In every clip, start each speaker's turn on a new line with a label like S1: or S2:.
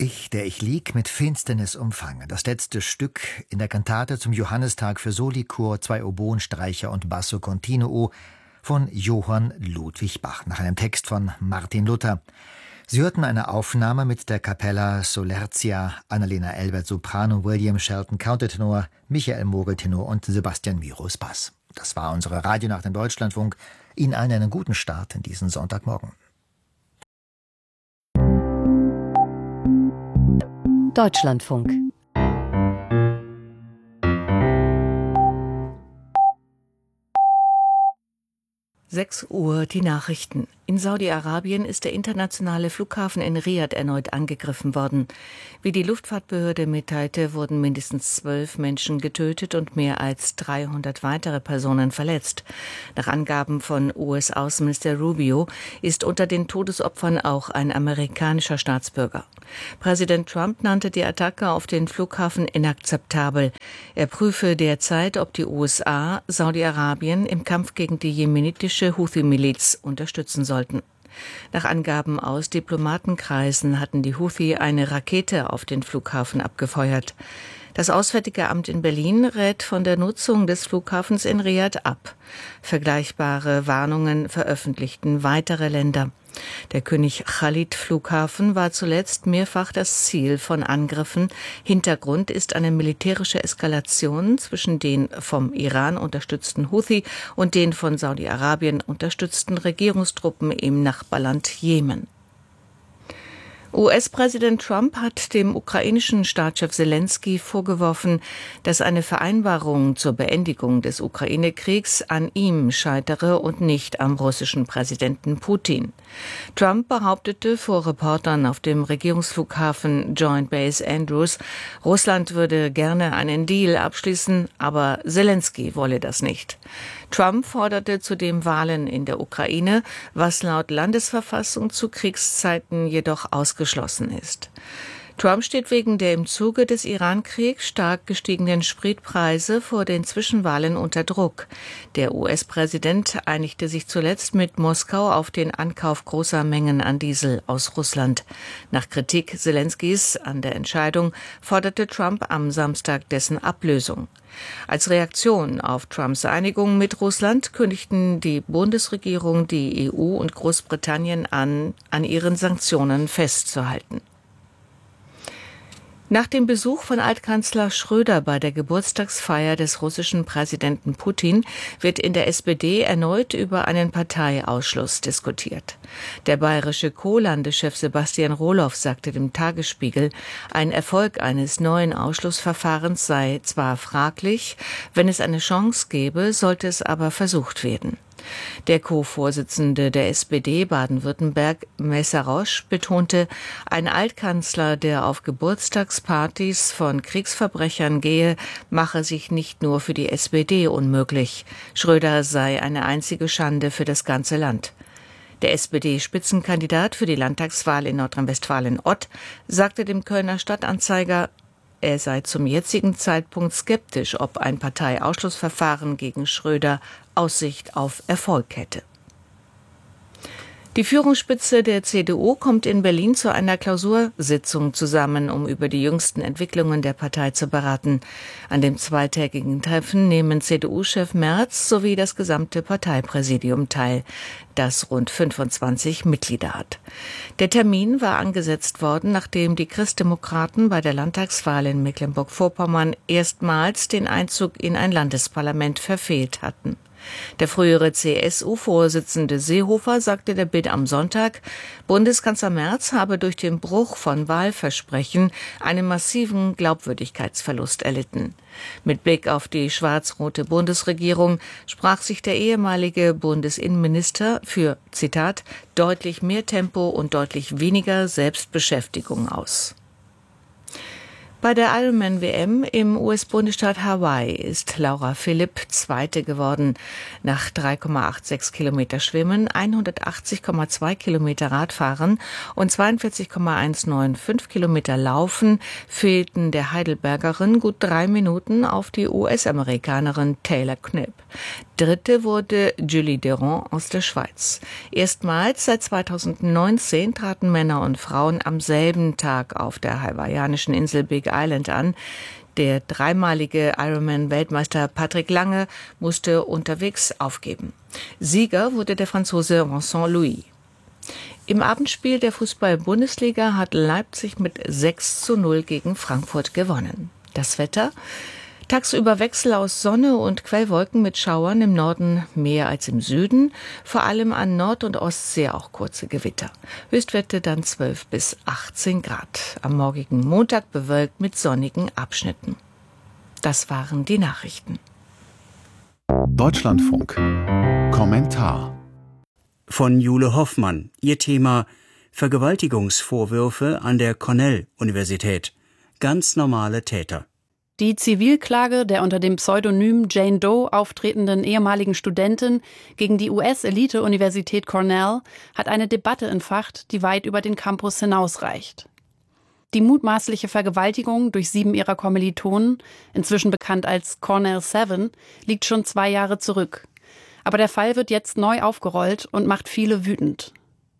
S1: Ich, der ich lieg, mit Finsternis umfangen. Das letzte Stück in der Kantate zum Johannistag für Solichor, 2 Oboenstreicher und Basso Continuo von Johann Ludwig Bach, nach einem Text von Martin Luther. Sie hörten eine Aufnahme mit der Capella Solertia, Annalena Elbert Soprano, William Shelton Countertenor, Michael Mogel Tenor und Sebastian Miros Bass. Das war unsere Radionacht im Deutschlandfunk. Ihnen allen einen guten Start in diesen Sonntagmorgen.
S2: Deutschlandfunk. 6 Uhr die Nachrichten. In Saudi-Arabien ist der internationale Flughafen in Riad erneut angegriffen worden. Wie die Luftfahrtbehörde mitteilte, wurden mindestens 12 Menschen getötet und mehr als 300 weitere Personen verletzt. Nach Angaben von US-Außenminister Rubio ist unter den Todesopfern auch ein amerikanischer Staatsbürger. Präsident Trump nannte die Attacke auf den Flughafen inakzeptabel. Er prüfe derzeit, ob die USA Saudi-Arabien im Kampf gegen die jemenitische Houthi-Miliz unterstützen sollten. Nach Angaben aus Diplomatenkreisen hatten die Houthi eine Rakete auf den Flughafen abgefeuert. Das Auswärtige Amt in Berlin rät von der Nutzung des Flughafens in Riad ab. Vergleichbare Warnungen veröffentlichten weitere Länder. Der König Khalid Flughafen war zuletzt mehrfach das Ziel von Angriffen. Hintergrund ist eine militärische Eskalation zwischen den vom Iran unterstützten Houthi und den von Saudi-Arabien unterstützten Regierungstruppen im Nachbarland Jemen. US-Präsident Trump hat dem ukrainischen Staatschef Selenskyj vorgeworfen, dass eine Vereinbarung zur Beendigung des Ukraine-Kriegs an ihm scheitere und nicht am russischen Präsidenten Putin. Trump behauptete vor Reportern auf dem Regierungsflughafen Joint Base Andrews, Russland würde gerne einen Deal abschließen, aber Selenskyj wolle das nicht. Trump forderte zudem Wahlen in der Ukraine, was laut Landesverfassung zu Kriegszeiten jedoch ausgeschlossen ist. Trump steht wegen der im Zuge des Iran-Kriegs stark gestiegenen Spritpreise vor den Zwischenwahlen unter Druck. Der US-Präsident einigte sich zuletzt mit Moskau auf den Ankauf großer Mengen an Diesel aus Russland. Nach Kritik Selenskys an der Entscheidung forderte Trump am Samstag dessen Ablösung. Als Reaktion auf Trumps Einigung mit Russland kündigten die Bundesregierung, die EU und Großbritannien an ihren Sanktionen festzuhalten. Nach dem Besuch von Altkanzler Schröder bei der Geburtstagsfeier des russischen Präsidenten Putin wird in der SPD erneut über einen Parteiausschluss diskutiert. Der bayerische Co-Landeschef Sebastian Roloff sagte dem Tagesspiegel, ein Erfolg eines neuen Ausschlussverfahrens sei zwar fraglich, wenn es eine Chance gäbe, sollte es aber versucht werden. Der Co-Vorsitzende der SPD Baden-Württemberg, Meszaros, betonte, ein Altkanzler, der auf Geburtstagspartys von Kriegsverbrechern gehe, mache sich nicht nur für die SPD unmöglich. Schröder sei eine einzige Schande für das ganze Land. Der SPD-Spitzenkandidat für die Landtagswahl in Nordrhein-Westfalen Ott sagte dem Kölner Stadtanzeiger, er sei zum jetzigen Zeitpunkt skeptisch, ob ein Parteiausschlussverfahren gegen Schröder Aussicht auf Erfolg hätte. Die Führungsspitze der CDU kommt in Berlin zu einer Klausursitzung zusammen, um über die jüngsten Entwicklungen der Partei zu beraten. An dem zweitägigen Treffen nehmen CDU-Chef Merz sowie das gesamte Parteipräsidium teil, das rund 25 Mitglieder hat. Der Termin war angesetzt worden, nachdem die Christdemokraten bei der Landtagswahl in Mecklenburg-Vorpommern erstmals den Einzug in ein Landesparlament verfehlt hatten. Der frühere CSU-Vorsitzende Seehofer sagte der Bild am Sonntag, Bundeskanzler Merz habe durch den Bruch von Wahlversprechen einen massiven Glaubwürdigkeitsverlust erlitten. Mit Blick auf die schwarz-rote Bundesregierung sprach sich der ehemalige Bundesinnenminister für, Zitat, deutlich mehr Tempo und deutlich weniger Selbstbeschäftigung aus. Bei der Ironman-WM im US-Bundesstaat Hawaii ist Laura Philipp Zweite geworden. Nach 3,86 Kilometer Schwimmen, 180,2 Kilometer Radfahren und 42,195 Kilometer Laufen fehlten der Heidelbergerin gut 3 Minuten auf die US-Amerikanerin Taylor Knipp. Dritte wurde Julie Deron aus der Schweiz. Erstmals seit 2019 traten Männer und Frauen am selben Tag auf der hawaiianischen Insel Big Island an. Der dreimalige Ironman-Weltmeister Patrick Lange musste unterwegs aufgeben. Sieger wurde der Franzose Vincent Louis. Im Abendspiel der Fußball-Bundesliga hat Leipzig mit 6:0 gegen Frankfurt gewonnen. Das Wetter? Tagsüber Wechsel aus Sonne und Quellwolken mit Schauern, im Norden mehr als im Süden, vor allem an Nord- und Ostsee auch kurze Gewitter. Höchstwerte dann 12 bis 18 Grad. Am morgigen Montag bewölkt mit sonnigen Abschnitten. Das waren die Nachrichten.
S3: Deutschlandfunk. Kommentar
S4: von Jule Hoffmann. Ihr Thema: Vergewaltigungsvorwürfe an der Cornell-Universität. Ganz normale Täter.
S5: Die Zivilklage der unter dem Pseudonym Jane Doe auftretenden ehemaligen Studentin gegen die US-Elite-Universität Cornell hat eine Debatte entfacht, die weit über den Campus hinausreicht. Die mutmaßliche Vergewaltigung durch 7 ihrer Kommilitonen, inzwischen bekannt als Cornell 7, liegt schon 2 Jahre zurück. Aber der Fall wird jetzt neu aufgerollt und macht viele wütend.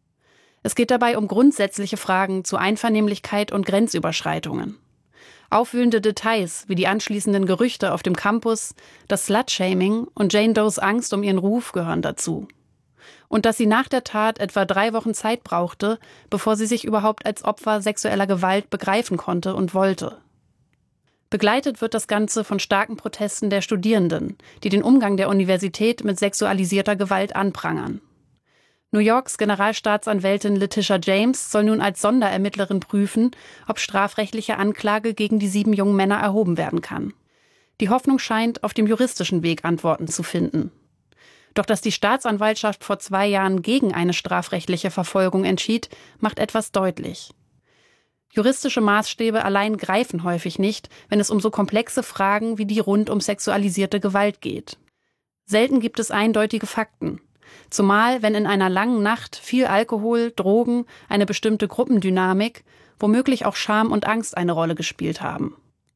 S5: Es geht dabei um grundsätzliche Fragen zu Einvernehmlichkeit und Grenzüberschreitungen. Aufwühlende Details wie die anschließenden Gerüchte auf dem Campus, das Slut-Shaming und Jane Does Angst um ihren Ruf gehören dazu. Und dass sie nach der Tat etwa 3 Wochen Zeit brauchte, bevor sie sich überhaupt als Opfer sexueller Gewalt begreifen konnte und wollte. Begleitet wird das Ganze von starken Protesten der Studierenden, die den Umgang der Universität mit sexualisierter Gewalt anprangern. New Yorks Generalstaatsanwältin Letitia James soll nun als Sonderermittlerin prüfen, ob strafrechtliche Anklage gegen die 7 jungen Männer erhoben werden kann. Die Hoffnung scheint, auf dem juristischen Weg Antworten zu finden. Doch dass die Staatsanwaltschaft vor 2 Jahren gegen eine strafrechtliche Verfolgung entschied, macht etwas deutlich. Juristische Maßstäbe allein greifen häufig nicht, wenn es um so komplexe Fragen wie die rund um sexualisierte Gewalt geht. Selten gibt es eindeutige Fakten. Zumal, wenn in einer langen Nacht viel Alkohol, Drogen, eine bestimmte Gruppendynamik, womöglich auch Scham und Angst eine Rolle gespielt haben.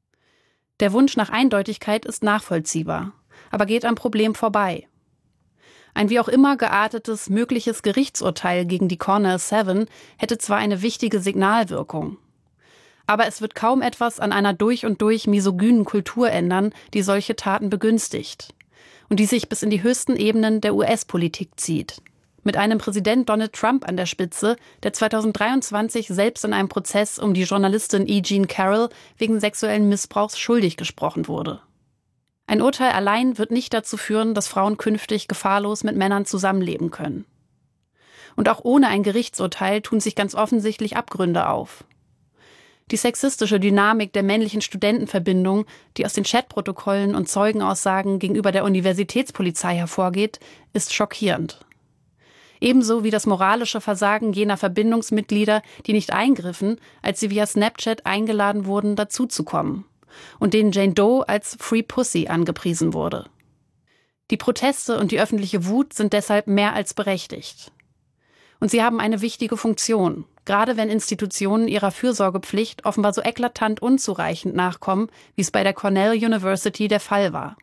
S5: Der Wunsch nach Eindeutigkeit ist nachvollziehbar, aber geht am Problem vorbei. Ein wie auch immer geartetes mögliches Gerichtsurteil gegen die Cornell 7 hätte zwar eine wichtige Signalwirkung, aber es wird kaum etwas an einer durch und durch misogynen Kultur ändern, die solche Taten begünstigt und die sich bis in die höchsten Ebenen der US-Politik zieht. Mit einem Präsident Donald Trump an der Spitze, der 2023 selbst in einem Prozess um die Journalistin E. Jean Carroll wegen sexuellen Missbrauchs schuldig gesprochen wurde. Ein Urteil allein wird nicht dazu führen, dass Frauen künftig gefahrlos mit Männern zusammenleben können. Und auch ohne ein Gerichtsurteil tun sich ganz offensichtlich Abgründe auf. Die sexistische Dynamik der männlichen Studentenverbindung, die aus den Chatprotokollen und Zeugenaussagen gegenüber der Universitätspolizei hervorgeht, ist schockierend. Ebenso wie das moralische Versagen jener Verbindungsmitglieder, die nicht eingriffen, als sie via Snapchat eingeladen wurden, dazuzukommen und denen Jane Doe als Free Pussy angepriesen wurde. Die Proteste und die öffentliche Wut sind deshalb mehr als berechtigt. Und sie haben eine wichtige Funktion, gerade wenn Institutionen ihrer Fürsorgepflicht offenbar so eklatant unzureichend nachkommen, wie es bei der Cornell University der Fall war.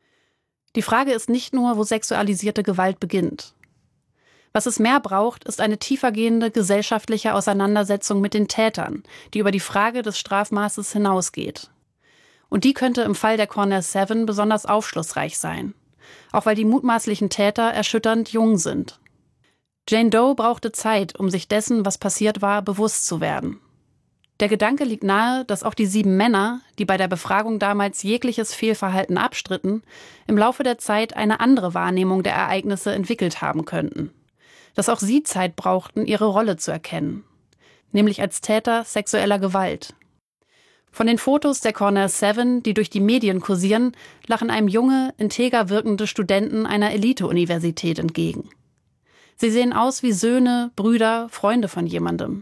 S5: Die Frage ist nicht nur, wo sexualisierte Gewalt beginnt. Was es mehr braucht, ist eine tiefergehende gesellschaftliche Auseinandersetzung mit den Tätern, die über die Frage des Strafmaßes hinausgeht. Und die könnte im Fall der Cornell 7 besonders aufschlussreich sein, auch weil die mutmaßlichen Täter erschütternd jung sind. Jane Doe brauchte Zeit, um sich dessen, was passiert war, bewusst zu werden. Der Gedanke liegt nahe, dass auch die 7 Männer, die bei der Befragung damals jegliches Fehlverhalten abstritten, im Laufe der Zeit eine andere Wahrnehmung der Ereignisse entwickelt haben könnten. Dass auch sie Zeit brauchten, ihre Rolle zu erkennen, nämlich als Täter sexueller Gewalt. Von den Fotos der Cornell 7, die durch die Medien kursieren, lachen einem junge, integer wirkende Studenten einer Elite-Universität entgegen. Sie sehen aus wie Söhne, Brüder, Freunde von jemandem.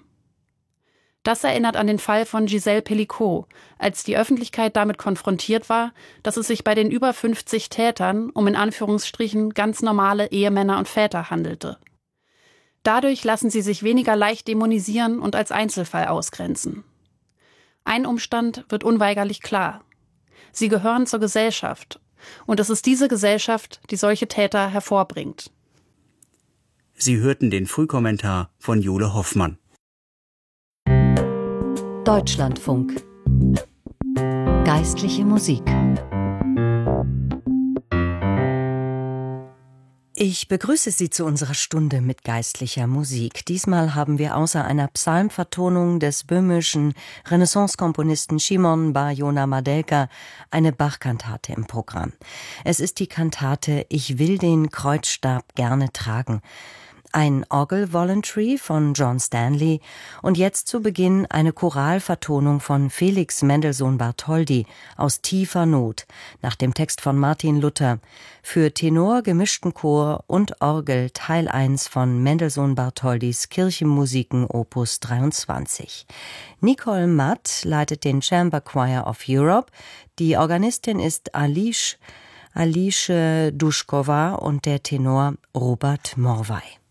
S5: Das erinnert an den Fall von Giselle Pellicot, als die Öffentlichkeit damit konfrontiert war, dass es sich bei den über 50 Tätern um in Anführungsstrichen ganz normale Ehemänner und Väter handelte. Dadurch lassen sie sich weniger leicht dämonisieren und als Einzelfall ausgrenzen. Ein Umstand wird unweigerlich klar. Sie gehören zur Gesellschaft Und es ist diese Gesellschaft, die solche Täter hervorbringt.
S4: Sie hörten den Frühkommentar von Jule Hoffmann.
S6: Deutschlandfunk. Geistliche Musik. Ich begrüße Sie zu unserer Stunde mit geistlicher Musik. Diesmal haben wir außer einer Psalmvertonung des böhmischen Renaissance-Komponisten Szymon Bar-Jona Madelka eine Bach-Kantate im Programm. Es ist die Kantate »Ich will den Kreuzstab gerne tragen«. Ein Orgel-Voluntary von John Stanley und jetzt zu Beginn eine Choralvertonung von Felix Mendelssohn Bartholdy aus tiefer Not nach dem Text von Martin Luther für Tenor, gemischten Chor und Orgel Teil 1 von Mendelssohn Bartholdys Kirchenmusiken Opus 23. Nicole Matt leitet den Chamber Choir of Europe, die Organistin ist Alice Duschkova und der Tenor Robert Morvay.